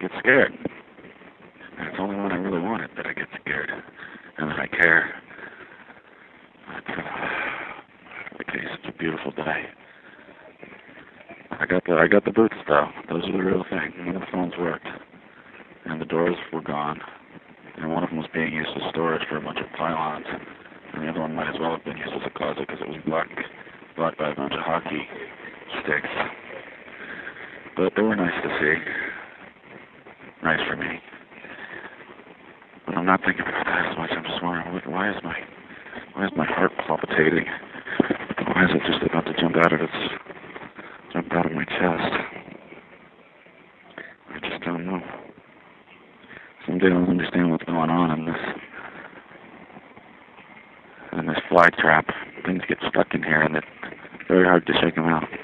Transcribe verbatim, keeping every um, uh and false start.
get scared. And it's only when I really want it that I get scared and that I care. But, uh, okay, it's a beautiful day. I got the I got the boots though. Those are the real thing. None of the phones worked, and the doors were gone. And one of them was being used as storage for a bunch of pylons, and the other one might as well have been used as a closet because it was blocked blocked by a bunch of hockey sticks. But they were nice to see. Nice for me. But I'm not thinking about that as much. I'm just wondering, why is my why is my heart palpitating? Why is it just about to jump out of its jump out of my chest? I just don't know. Someday I'll understand what's going on in this in this fly trap. Things get stuck in here, and it's very hard to shake them out.